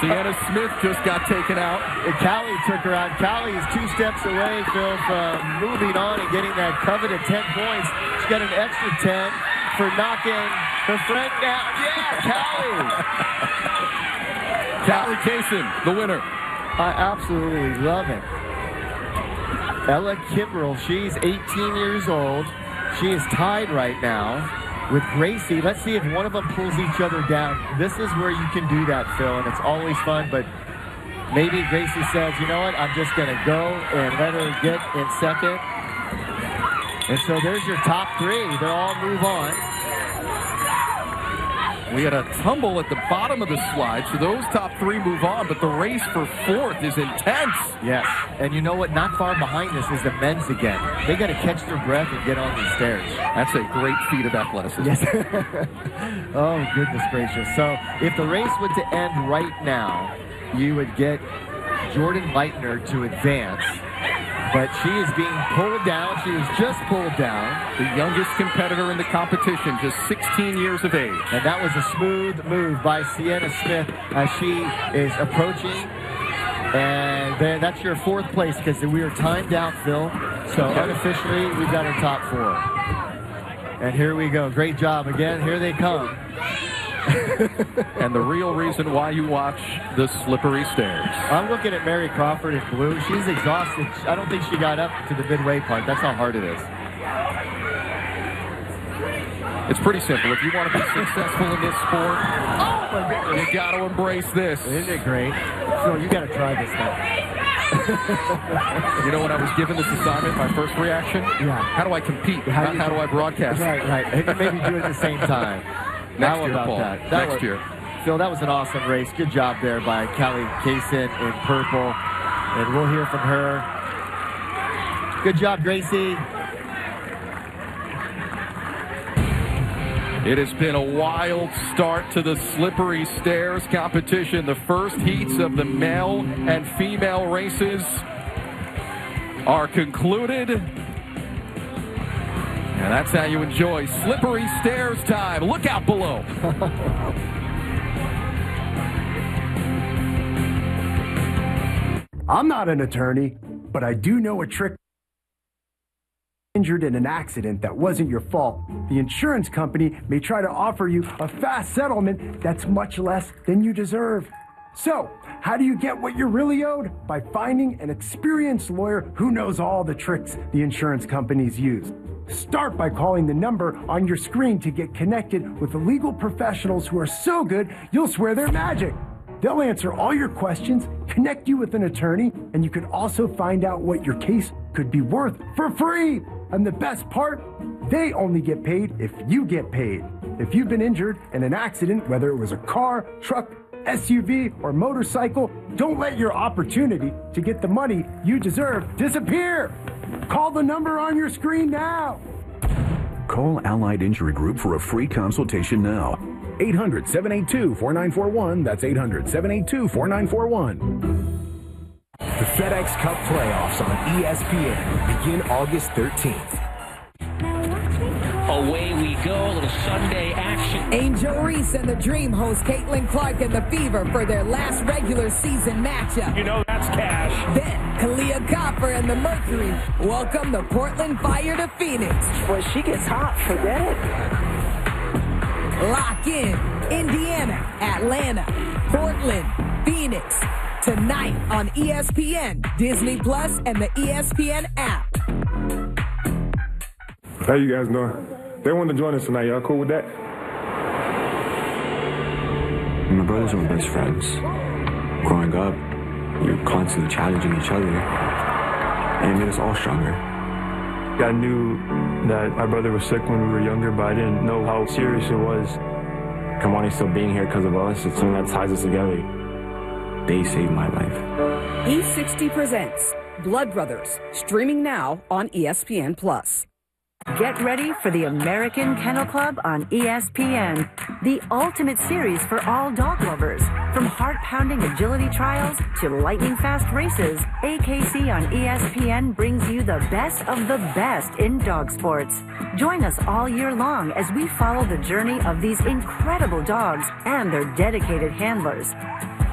Sienna Smith just got taken out. And Callie took her out. Callie is 2 steps away, Phil, from moving on and getting that coveted 10 points. She's got an extra 10 for knocking her friend down. Yeah, Callie. Callie Kaysen, the winner. I absolutely love it. Ella Kimbrell, she's 18 years old. She is tied right now with Gracie. Let's see if one of them pulls each other down. This is where you can do that, Phil, and it's always fun, but maybe Gracie says, you know what, I'm just going to go and let her get in second. And so there's your top 3. They'll all move on. We had a tumble at the bottom of the slide, so those top 3 move on, but the race for 4th is intense. Yes, and you know what? Not far behind us is the men's again. They got to catch their breath and get on these stairs. That's a great feat of athleticism. Yes. Oh, goodness gracious. So if the race were to end right now, you would get Jordan Leitner to advance. But she is being pulled down. She was just pulled down. The youngest competitor in the competition, just 16 years of age. And that was a smooth move by Sienna Smith as she is approaching. And then that's your 4th place because we are timed out, Phil. So unofficially, we've got our top 4. And here we go. Great job again. Here they come. And the real reason why you watch the slippery stairs. I'm looking at Mary Crawford in blue. She's exhausted. I don't think she got up to the midway part. That's how hard it is. It's pretty simple. If you want to be successful in this sport, you got to embrace this. Isn't it great? Phil, you got to try this thing. You know, when I was given this assignment, my first reaction, how do I compete? How do I broadcast? Right. Maybe do it at the same time. Next year, Paul. Next year. Phil, that was an awesome race. Good job there by Callie Kaysen in purple. And we'll hear from her. Good job, Gracie. It has been a wild start to the slippery stairs competition. The first heats of the male and female races are concluded. And that's how you enjoy slippery stairs time. Look out below. I'm not an attorney, but I do know a trick. Injured in an accident that wasn't your fault, the insurance company may try to offer you a fast settlement that's much less than you deserve. So, how do you get what you're really owed? By finding an experienced lawyer who knows all the tricks the insurance companies use. Start by calling the number on your screen to get connected with the legal professionals who are so good you'll swear they're magic. They'll answer all your questions, connect you with an attorney, and you can also find out what your case could be worth for free. And the best part, they only get paid if you get paid. If you've been injured in an accident, whether it was a car, truck, SUV, or motorcycle, don't let your opportunity to get the money you deserve disappear. Call the number on your screen now. Call Allied Injury Group for a free consultation now. 800-782-4941. That's 800-782-4941. The FedEx Cup playoffs on ESPN begin August 13th. Away we go, a little Sunday action. Angel Reese and the Dream host Caitlin Clark and the Fever for their last regular season matchup. You know that's cash. Then, Kalia Copper and the Mercury welcome the Portland Fire to Phoenix. When she gets hot, forget it. Lock in Indiana, Atlanta, Portland, Phoenix. Tonight on ESPN, Disney Plus, and the ESPN app. How you guys doing? They want to join us tonight. Y'all cool with that? My brothers are my best friends. Growing up, you're constantly challenging each other, and it made us all stronger. I knew that my brother was sick when we were younger, but I didn't know how serious it was. Kamani still being here because of us, it's something that ties us together. They saved my life. E60 presents Blood Brothers, streaming now on ESPN Plus. Get ready for the American Kennel Club on ESPN, the ultimate series for all dog lovers. From heart-pounding agility trials to lightning-fast races, AKC on ESPN brings you the best of the best in dog sports. Join us all year long as we follow the journey of these incredible dogs and their dedicated handlers.